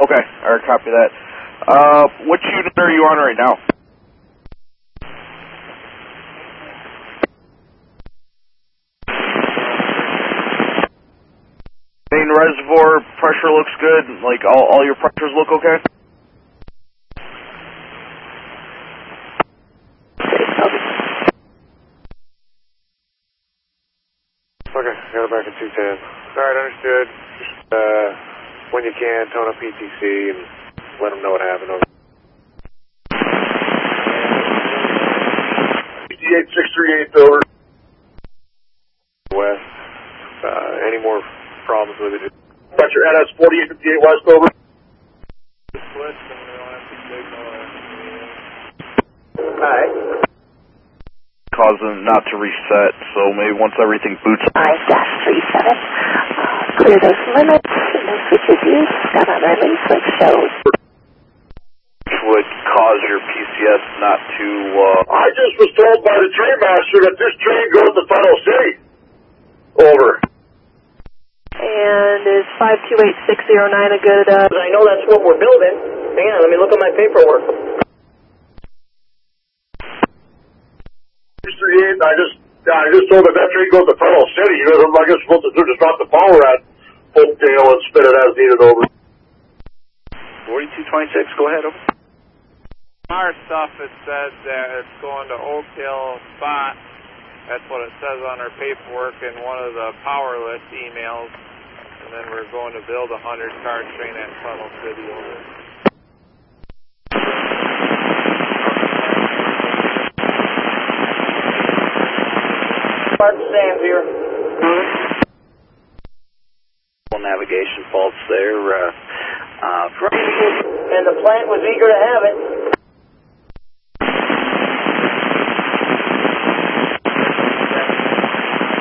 Okay, alright, copy that. Which unit are you on right now? Main reservoir pressure looks good, like all your pressures look okay? Okay, got it back at 210. Alright, understood. Just, when you can, tone up PTC and let them know what happened. Over. 8638 over. West. Any more problems with it? Got your NS 4858 West over. Alright. Cause them not to reset, so maybe once everything boots up. 5-37. Clear those limits, no switches used, got on our link switch shows. Which would cause your PCS not to, I just was told by the train master that this train goes to Funnel City. Over. And is 528609 a good, I know that's what we're building. Hang on, let me look at my paperwork. 638, I just told that train goes to Funnel City. You know, I guess supposed to just drop the power at Oakdale and spin it as needed over. 4226, go ahead, over. Our stuff, it says that it's going to Oakdale spot. That's what it says on our paperwork in one of the power list emails. And then we're going to build a 100-car train at Funnel City over. Mark Sands here. Navigation faults there. And the plant was eager to have it.